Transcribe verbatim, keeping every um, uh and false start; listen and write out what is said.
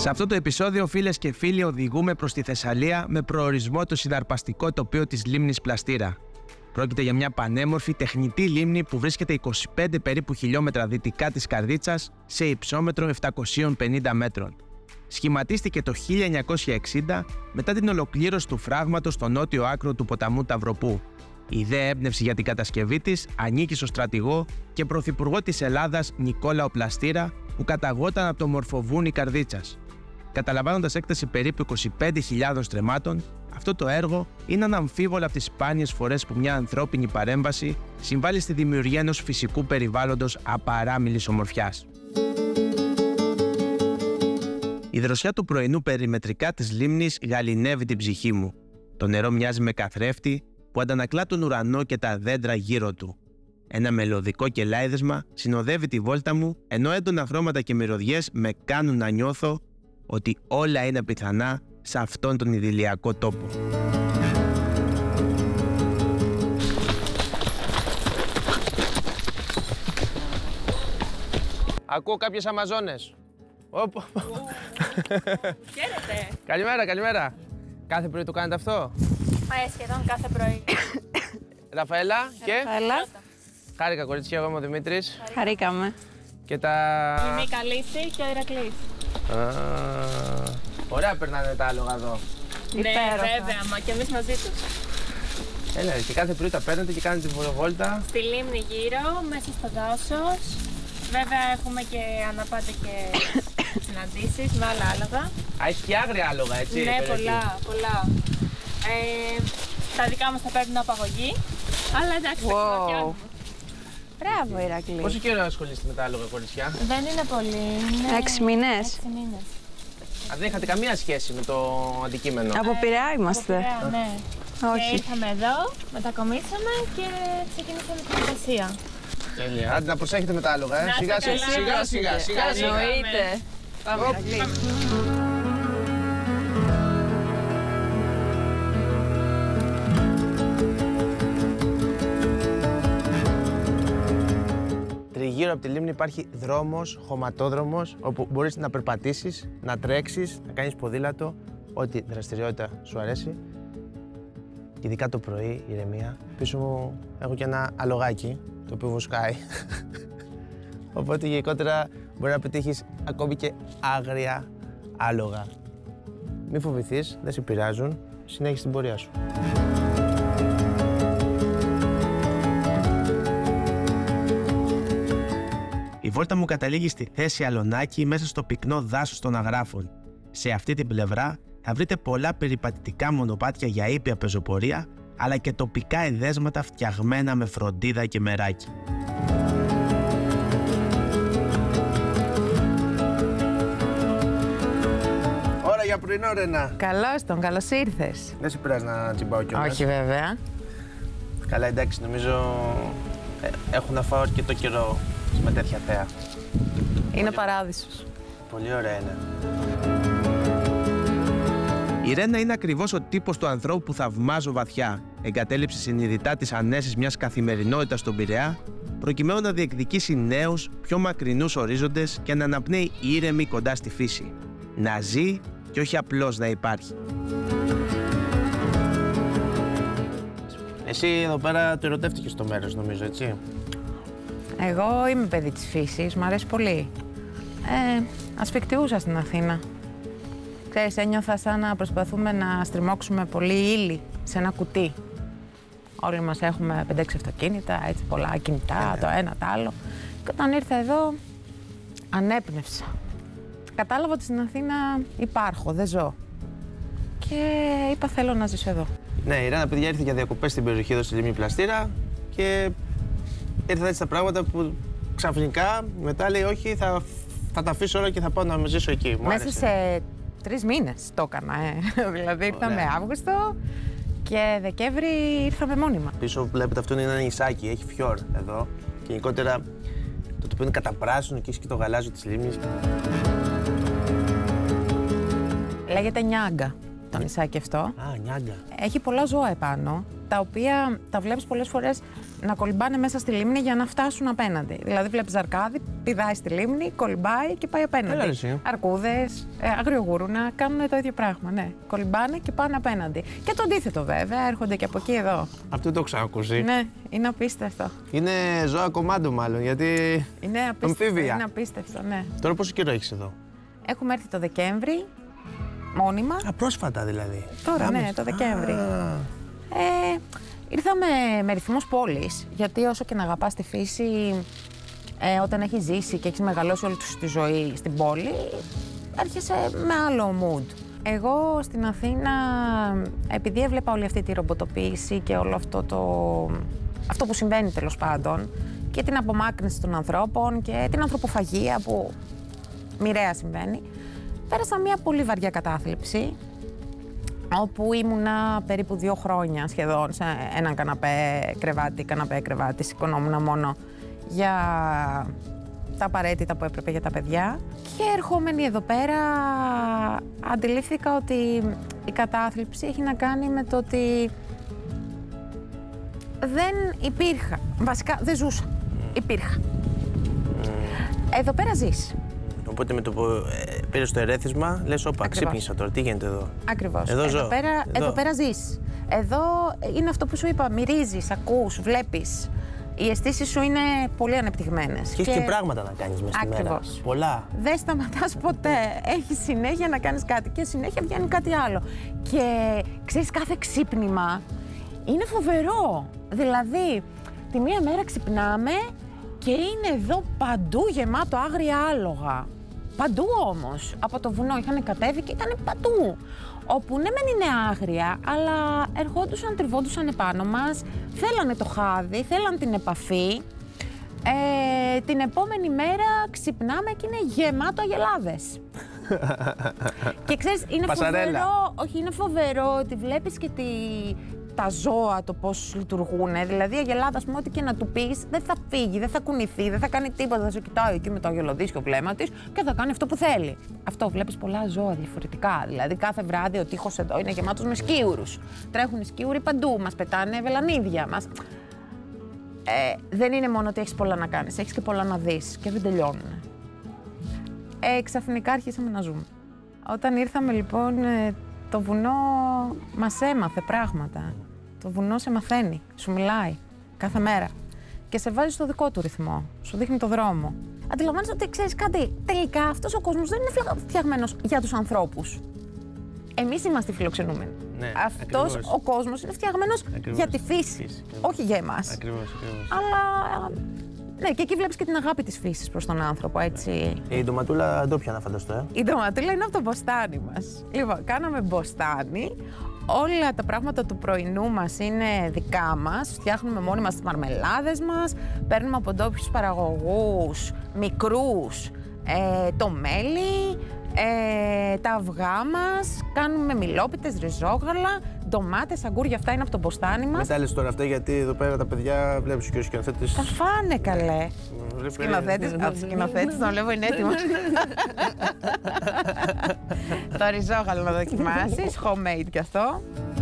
Σε αυτό το επεισόδιο, φίλες και φίλοι, οδηγούμε προς τη Θεσσαλία με προορισμό το συναρπαστικό τοπίο της λίμνης Πλαστήρα. Πρόκειται για μια πανέμορφη τεχνητή λίμνη που βρίσκεται είκοσι πέντε περίπου χιλιόμετρα δυτικά της Καρδίτσας σε υψόμετρο επτακόσιων πενήντα μέτρων. Σχηματίστηκε το χίλια εννιακόσια εξήντα μετά την ολοκλήρωση του φράγματος στο νότιο άκρο του ποταμού Ταυροπού. Η ιδέα έμπνευση για την κατασκευή της ανήκει στο στρατηγό και πρωθυπουργό της Ελλάδας Νικόλαο Πλαστήρα, που καταγόταν από το μορφοβούνι Καρδίτσας. Καταλαμβάνοντας έκταση περίπου είκοσι πέντε χιλιάδων στρεμμάτων, αυτό το έργο είναι αναμφίβολα από τις σπάνιες φορές που μια ανθρώπινη παρέμβαση συμβάλλει στη δημιουργία ενός φυσικού περιβάλλοντος απαράμιλης ομορφιάς. Η δροσιά του πρωινού περιμετρικά της λίμνης γαληνεύει την ψυχή μου. Το νερό μοιάζει με καθρέφτη που αντανακλά τον ουρανό και τα δέντρα γύρω του. Ένα μελωδικό κελάιδεσμα συνοδεύει τη βόλτα μου, ενώ έντονα χρώματα και μυρωδιές με κάνουν να νιώθω ότι όλα είναι πιθανά σε αυτόν τον ιδηλιακό τόπο. Ακούω κάποιες Αμαζόνες. Χαίρετε. Καλημέρα, καλημέρα. Κάθε πρωί το κάνετε αυτό? Ε, σχεδόν κάθε πρωί. Ραφαέλα και... Ραφαέλα. Χάρηκα, κορίτσια, εγώ είμαι ο Δημήτρης. Χαρήκαμε. Και τα... Είμαι η Καλύση και ο Ηρακλής. Α, ωραία περνάνε τα άλογα εδώ. Ναι, βέβαια, μα και εμείς μαζί τους. Έλα, και κάθε πρωί τα παίρνετε και κάνετε τη βόλτα. Στη λίμνη γύρω, μέσα στο δάσος. Βέβαια έχουμε και αναπάτε και συναντήσεις με άλλα άλογα. Α, έχει και άγρια άλογα, έτσι? Ναι, πολλά, πολλά. Ε, τα δικά μας θα παίρνουν απαγωγή, αλλά εντάξει, τα ξεπατιώνουμε. Μπράβο, Ηρακλή. Πόσο καιρό ασχολείστε με τα άλογα, κοριτσιά? Δεν είναι πολύ. Είναι... Έξι μήνες. Έξι μήνες. Α, δεν είχατε καμία σχέση με το αντικείμενο? Από Πειραιά είμαστε. Από Πειραιά, ναι. Όχι. Και ήρθαμε εδώ, μετακομίσαμε και ξεκινήσαμε την εργασία. Τέλεια. Άντε να προσέχετε με τα άλογα, ε. Σιγά σιγά, σιγά σιγά, σιγά σιγά. Εννοείται. Πάμε, Ηρακλή. Τριγύρω από τη λίμνη υπάρχει δρόμος, χωματόδρομος, όπου μπορείς να περπατήσεις, να τρέξεις, να κάνεις ποδήλατο, ό,τι δραστηριότητα σου αρέσει. Ειδικά το πρωί, ηρεμία. Πίσω μου έχω και ένα αλογάκι, το οποίο βοσκάει. Οπότε γενικότερα μπορεί να πετύχεις ακόμη και άγρια άλογα. Μην φοβηθείς, δεν σε πειράζουν, συνέχισε την πορεία σου. Η βόλτα μου καταλήγει στη θέση Αλωνάκη μέσα στο πυκνό δάσος των Αγράφων. Σε αυτή την πλευρά θα βρείτε πολλά περιπατητικά μονοπάτια για ήπια πεζοπορία, αλλά και τοπικά εδέσματα φτιαγμένα με φροντίδα και μεράκι. Ώρα για πρωινό, Ρενά. Καλώς τον, καλώς ήρθες. Δεν σε πειράζει να τσιμπάω κιόλας? Όχι βέβαια. Καλά, εντάξει, νομίζω ε, έχω να φάω και το καιρό με τέτοια θέα. Είναι παράδεισος. Πολύ ωραία είναι. Η Ρένα είναι ακριβώς ο τύπος του ανθρώπου που θαυμάζω βαθιά. Εγκατέλειψε συνειδητά τις ανέσεις μιας καθημερινότητας στον Πειραιά, προκειμένου να διεκδικήσει νέους, πιο μακρινούς ορίζοντες και να αναπνέει ήρεμη κοντά στη φύση. Να ζει και όχι απλώς να υπάρχει. Εσύ εδώ πέρα το ερωτεύτηκες στο μέρος, νομίζω, έτσι? Εγώ είμαι παιδί της φύσης, μου αρέσει πολύ. Ε, ασφικτιούσα στην Αθήνα. Ξέρεις, ένιωθα σαν να προσπαθούμε να στριμώξουμε πολύ ύλη σε ένα κουτί. Όλοι μας έχουμε πέντε έξι αυτοκίνητα, έτσι πολλά κινητά, το ένα, το άλλο. Και όταν ήρθα εδώ, ανέπνευσα. Κατάλαβα ότι στην Αθήνα υπάρχω, δεν ζω. Και είπα θέλω να ζήσω εδώ. Ναι, η Ρένα, παιδιά, ήρθε για διακοπές στην περιοχή εδώ στη λίμνη Πλαστήρα και ήρθα έτσι τα πράγματα που ξαφνικά μετά λέει όχι, θα, θα τα αφήσω όλα και θα πάω να με ζήσω εκεί. Μου Μέσα άρεσε. σε τρεις μήνες το έκανα, ε. Δηλαδή ήρθαμε Αύγουστο και Δεκέμβρη ήρθαμε μόνιμα. Πίσω που βλέπετε αυτό είναι ένα νησάκι, έχει φιόρ εδώ και γενικότερα το τοπίο είναι καταπράσινο και έχει και το γαλάζιο της λίμνης. Λέγεται Νιάγκα το νησάκι αυτό. Α, Νιάγκα. Έχει πολλά ζώα επάνω, τα τα οποία τα βλέπεις πολλές φορές να κολυμπάνε μέσα στη λίμνη για να φτάσουν απέναντι. Δηλαδή βλέπεις ζαρκάδι, πηδάει στη λίμνη, κολυμπάει και πάει απέναντι. Αρκούδες, ε, αγριογούρουνα κάνουν το ίδιο πράγμα, ναι. Κολυμπάνε και πάνε απέναντι. Και το αντίθετο βέβαια, έρχονται και από εκεί εδώ. Αυτό το ξανακούσει. Ναι, είναι απίστευτο. Είναι ζώα κομμάντο μάλλον, γιατί είναι απίστευτο, είναι απίστευτο, ναι. Τώρα πόσο καιρό έχεις εδώ? Έχουμε έρθει το Δεκέμβρη, μόνιμα. Α, πρόσφατα δηλαδή. Τώρα, ναι, το Δεκέμβρη. Ε, ήρθαμε με ρυθμούς πόλης, γιατί όσο και να αγαπάς τη φύση, ε, όταν έχεις ζήσει και έχεις μεγαλώσει όλη σου τη ζωή στην πόλη, έρχεσαι με άλλο mood. Εγώ στην Αθήνα, επειδή έβλεπα όλη αυτή τη ρομποτοποίηση και όλο αυτό το... αυτό που συμβαίνει τέλος πάντων, και την απομάκρυνση των ανθρώπων και την ανθρωποφαγία που μοιραία συμβαίνει, πέρασα μια πολύ βαριά κατάθλιψη, όπου ήμουνα περίπου δύο χρόνια σχεδόν σε έναν καναπέ κρεβάτι, καναπέ κρεβάτι, σηκωνόμουν μόνο για τα απαραίτητα που έπρεπε για τα παιδιά. Και ερχόμενη εδώ πέρα αντιλήφθηκα ότι η κατάθλιψη έχει να κάνει με το ότι δεν υπήρχα, βασικά δεν ζούσα, υπήρχα. Εδώ πέρα ζεις. Οπότε με το που ε, πήρες το ερέθισμα, λες όπα, ξύπνησα τώρα, τι γίνεται εδώ. Ακριβώς. Εδώ, εδώ, ζω. πέρα, εδώ. εδώ πέρα ζεις. Εδώ είναι αυτό που σου είπα, μυρίζεις, ακούς, βλέπεις. Οι αισθήσεις σου είναι πολύ ανεπτυγμένες. Και έχεις και πράγματα να κάνεις μέσα στη μέρα. Πολλά. Δεν σταματάς ποτέ. Έχεις συνέχεια να κάνεις κάτι και συνέχεια βγαίνει κάτι άλλο. Και ξέρεις, κάθε ξύπνημα είναι φοβερό. Δηλαδή, τη μία μέρα ξυπνάμε και είναι εδώ παντού γεμάτο άγρια άλογα. Παντού όμως. Από το βουνό είχαν κατέβει και ήταν παντού. Όπου ναι μεν είναι άγρια, αλλά ερχόντουσαν, τριβόντουσαν επάνω μας, θέλανε το χάδι, θέλαν την επαφή. Ε, την επόμενη μέρα ξυπνάμε και είναι γεμάτο αγελάδες. Και ξέρεις, είναι Πασαρέλα. φοβερό, όχι, είναι φοβερό ότι βλέπεις και τη, τα ζώα το πώς λειτουργούν. Δηλαδή η αγελάδα, ας πούμε, ό,τι και να του πεις, δεν θα φύγει, δεν θα κουνηθεί, δεν θα κάνει τίποτα. Θα σε κοιτάει εκεί με το αγελοδίσιο βλέμμα της και θα κάνει αυτό που θέλει. Αυτό βλέπεις πολλά ζώα διαφορετικά. Δηλαδή κάθε βράδυ ο τοίχος εδώ είναι γεμάτος με σκίουρους. Τρέχουν οι σκίουροι παντού, μας πετάνε βελανίδια μας. Ε, δεν είναι μόνο ότι έχεις πολλά να κάνεις, έχεις και πολλά να δεις και δεν τελειώνουν. Ε, ξαφνικά αρχίσαμε να ζούμε. Όταν ήρθαμε λοιπόν, το βουνό μας έμαθε πράγματα. Το βουνό σε μαθαίνει, σου μιλάει κάθε μέρα και σε βάζει στο δικό του ρυθμό, σου δείχνει το δρόμο. Αντιλαμβάνεσαι ότι ξέρεις κάτι, τελικά αυτός ο κόσμος δεν είναι φτιαγμένος για τους ανθρώπους. Εμείς είμαστε οι φιλοξενούμενοι. Ναι, αυτός ακριβώς. ο κόσμος είναι φτιαγμένος Ακριβώς. για τη φύση, Φύση, όχι για εμάς. Ακριβώς, ακριβώς. Αλλά ναι, και εκεί βλέπεις και την αγάπη της φύσης προς τον άνθρωπο, έτσι. Ε, η ντοματούλα ντόπια να φανταστώ, ε. Η ντοματούλα είναι από το μποστάνι μας. Λοιπόν, κάναμε μποστάνι. Όλα τα πράγματα του πρωινού μας είναι δικά μας. Φτιάχνουμε μόνοι μας τις μαρμελάδες μας. Παίρνουμε από ντόπιους παραγωγούς, μικρούς, ε, το μέλι, ε, τα αυγά μας. Κάνουμε μιλόπιτες, ριζόγαλα, ντομάτες, αγκούρια, αυτά είναι από το μποστάνι μας. Μην τα λες τώρα αυτά, γιατί εδώ πέρα τα παιδιά βλέπεις και ο σκηνοθέτης. Θα φάνε καλέ. Σκηνοθέτης, από σκηνοθέτης τον βλέπω είναι έτοιμος. Το ριζόγαλο να δοκιμάσεις, homemade κι αυτό.